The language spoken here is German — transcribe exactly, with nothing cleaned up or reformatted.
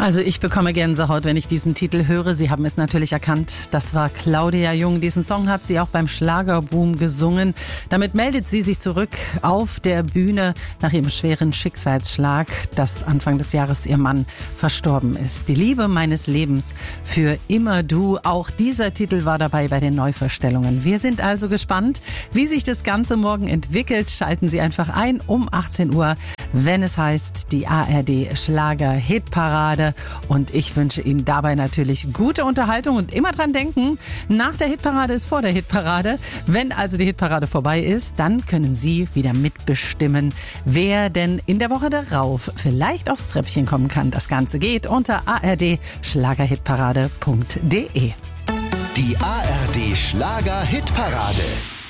Also ich bekomme Gänsehaut, wenn ich diesen Titel höre. Sie haben es natürlich erkannt. Das war Claudia Jung. Diesen Song hat sie auch beim Schlagerboom gesungen. Damit meldet sie sich zurück auf der Bühne nach ihrem schweren Schicksalsschlag, dass Anfang des Jahres ihr Mann verstorben ist. Die Liebe meines Lebens, für immer du. Auch dieser Titel war dabei bei den Neuverstellungen. Wir sind also gespannt, wie sich das Ganze morgen entwickelt. Schalten Sie einfach ein um achtzehn Uhr, wenn es heißt die A R D Schlager Hitparade. Und ich wünsche Ihnen dabei natürlich gute Unterhaltung und immer dran denken, nach der Hitparade ist vor der Hitparade. Wenn also die Hitparade vorbei ist, dann können Sie wieder mitbestimmen, wer denn in der Woche darauf vielleicht aufs Treppchen kommen kann. Das Ganze geht unter a r d schlagerhitparade punkt d e. Die A R D Schlager Hitparade.